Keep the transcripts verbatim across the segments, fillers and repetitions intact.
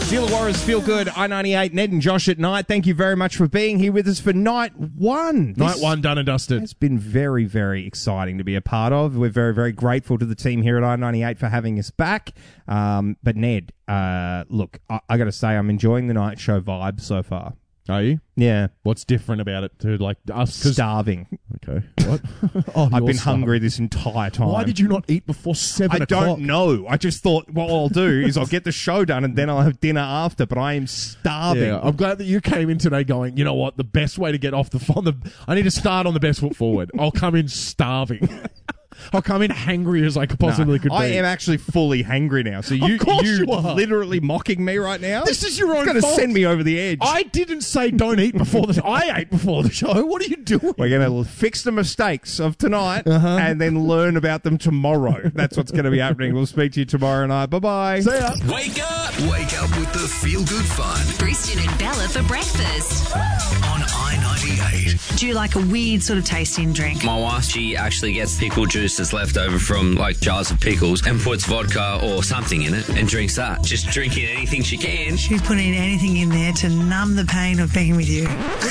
It's Illawarra's Feel Good, I ninety-eight, Ned and Josh at night. Thank you very much for being here with us for night one. Night This one, done and dusted. It's been very, very exciting to be a part of. We're very, very grateful to the team here at I ninety-eight for having us back. Um, but Ned, uh, look, I, I got to say, I'm enjoying the night show vibe so far. Are you? Yeah. What's different about it to like us? 'Cause- Starving. Okay. What? oh, I've you're been starving. hungry this entire time. Why did you not eat before seven I o'clock? don't know. I just thought what I'll do is I'll get the show done and then I'll have dinner after, but I am starving. Yeah, I'm glad that you came in today going, you know what, the best way to get off the phone, the, I need to start on the best foot forward. I'll come in starving. I'll come in hangry as I possibly No, could be. I am actually fully hangry now. So you, Of course you, you are. literally mocking me right now? This is your own It's going to fault. send me over the edge. I didn't say don't eat before the I ate before the show. What are you doing? We're going to fix the mistakes of tonight Uh-huh. and then learn about them tomorrow. That's what's going to be happening. We'll speak to you tomorrow night. Bye-bye. See ya. Wake up! Wake up with the Feel Good Fun Christian and Bella for breakfast. on I ninety-eight. Do you like a weird sort of tasting drink? My wife, she actually gets pickle juice that's left over from like jars of pickles and puts vodka or something in it and drinks that. Just drinking anything she can. She's putting anything in there to numb the pain of being with you.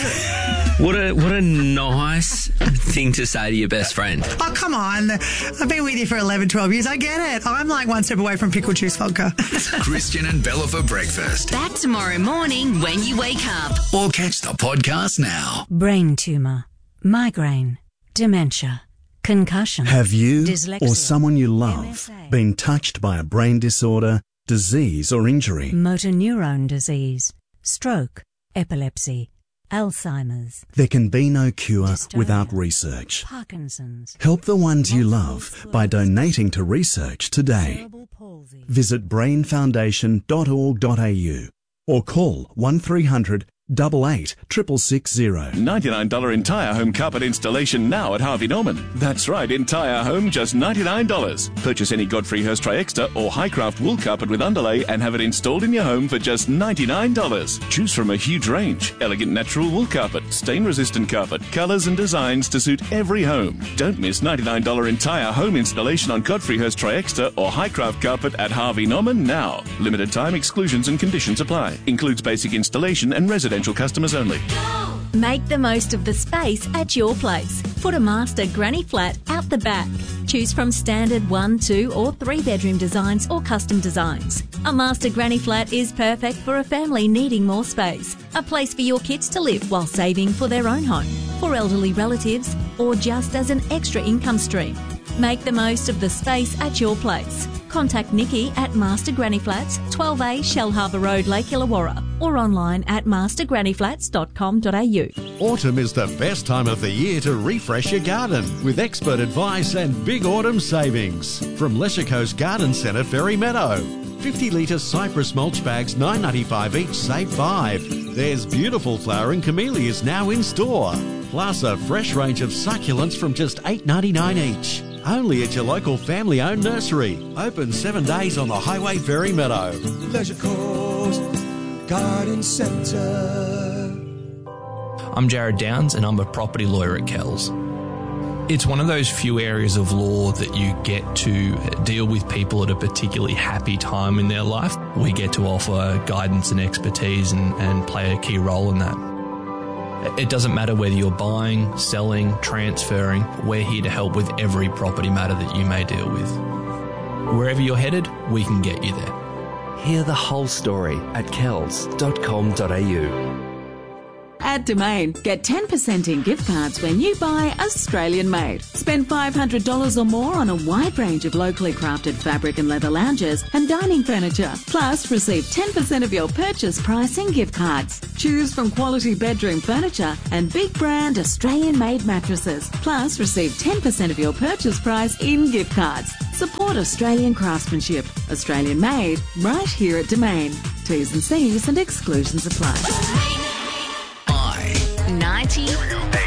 What a what a nice thing to say to your best friend. Oh, come on. I've been with you for eleven, twelve years. I get it. I'm like one step away from pickle juice vodka. Christian and Bella for breakfast. Back tomorrow morning when you wake up. Or catch the podcast now. Brain tumour, migraine, dementia, concussion. Have you Dyslexia, or someone you M love S A. been touched by a brain disorder, disease or injury? Motor neurone disease, stroke, epilepsy, Alzheimer's, There can be no cure Dystonia. without research. Parkinson's, Help the ones you Multiple love by sclerosis. donating to research today. cerebral palsy. Visit brain foundation dot org dot a u or call one three hundred, eight eight, six six zero. ninety-nine dollars entire home carpet installation now at Harvey Norman. That's right, entire home, just ninety-nine dollars. Purchase any Godfrey Hirst Tri-Extra or Highcraft wool carpet with underlay and have it installed in your home for just ninety-nine dollars. Choose from a huge range. Elegant natural wool carpet, stain-resistant carpet, colours and designs to suit every home. Don't miss ninety-nine dollars entire home installation on Godfrey Hirst Tri-Extra or Highcraft carpet at Harvey Norman now. Limited time exclusions and conditions apply. Includes basic installation and residential customers only. Make the most of the space at your place. Put a master granny flat out the back. Choose from standard one, two or three bedroom designs or custom designs. A master granny flat is perfect for a family needing more space. A place for your kids to live while saving for their own home, for elderly relatives or just as an extra income stream. Make the most of the space at your place. Contact Nikki at Master Granny Flats, twelve A Shell Harbour Road, Lake Illawarra, or online at master granny flats dot com dot a u. Autumn is the best time of the year to refresh your garden with expert advice and big autumn savings. From Leisure Coast Garden Centre, Ferry Meadow. fifty litre cypress mulch bags, nine ninety-five each, save five. There's beautiful flowering camellias now in store. Plus a fresh range of succulents from just eight ninety-nine each. Only at your local family-owned nursery. Open seven days on the Highway Ferry Meadow. Leisure Coast Garden Centre. I'm Jared Downs and I'm a property lawyer at Kells. It's one of those few areas of law that you get to deal with people at a particularly happy time in their life. We get to offer guidance and expertise and, and play a key role in that. It doesn't matter whether you're buying, selling, transferring, we're here to help with every property matter that you may deal with. Wherever you're headed, we can get you there. Hear the whole story at kells dot com dot a u. At Domain, get ten percent in gift cards when you buy Australian made. Spend five hundred dollars or more on a wide range of locally crafted fabric and leather lounges and dining furniture. Plus, receive ten percent of your purchase price in gift cards. Choose from quality bedroom furniture and big brand Australian made mattresses. Plus, receive ten percent of your purchase price in gift cards. Support Australian craftsmanship. Australian made, right here at Domain. T's and C's and exclusions apply. ninety